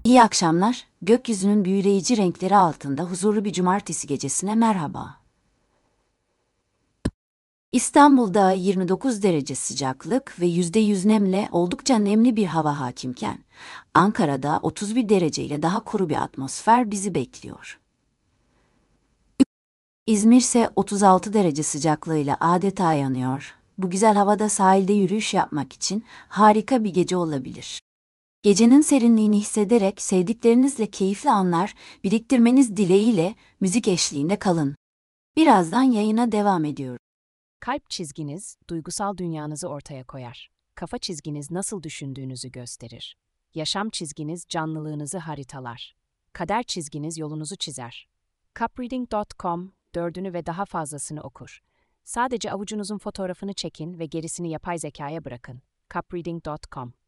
İyi akşamlar, gökyüzünün büyüleyici renkleri altında huzurlu bir cumartesi gecesine merhaba. İstanbul'da 29 derece sıcaklık ve %100 nemle oldukça nemli bir hava hakimken, Ankara'da 31 dereceyle daha kuru bir atmosfer bizi bekliyor. İzmir ise 36 derece sıcaklığıyla adeta yanıyor. Bu güzel havada sahilde yürüyüş yapmak için harika bir gece olabilir. Gecenin serinliğini hissederek sevdiklerinizle keyifli anlar biriktirmeniz dileğiyle müzik eşliğinde kalın. Birazdan yayına devam ediyorum. Kalp çizginiz, duygusal dünyanızı ortaya koyar. Kafa çizginiz nasıl düşündüğünüzü gösterir. Yaşam çizginiz canlılığınızı haritalar. Kader çizginiz yolunuzu çizer. Cupreading.com, dördünü ve daha fazlasını okur. Sadece avucunuzun fotoğrafını çekin ve gerisini yapay zekaya bırakın. Cupreading.com